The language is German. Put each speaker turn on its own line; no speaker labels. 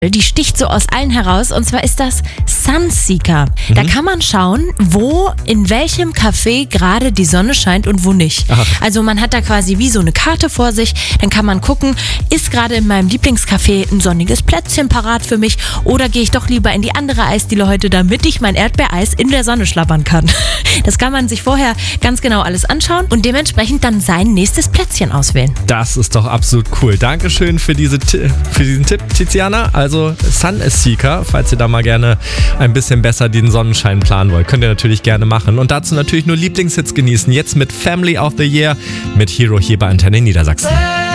Die sticht so aus allen heraus und zwar ist das Sunseeker. Da kann man schauen, in welchem Café gerade die Sonne scheint und wo nicht.
Aha.
Also man hat da quasi wie so eine Karte vor sich, dann kann man gucken, ist gerade in meinem Lieblingscafé ein sonniges Plätzchen parat für mich oder gehe ich doch lieber in die andere Eisdiele heute, damit ich mein Erdbeereis in der Sonne schlabbern kann. Das kann man sich vorher ganz genau alles anschauen und dementsprechend dann sein nächstes Plätzchen auswählen.
Das ist doch absolut cool. Dankeschön für diesen Tipp, Tiziana. Also Sunseeker, falls ihr da mal gerne ein bisschen besser den Sonnenschein planen wollt, könnt ihr natürlich gerne machen. Und dazu natürlich nur Lieblingshits genießen. Jetzt mit Family of the Year mit Hero hier bei Antenne Niedersachsen.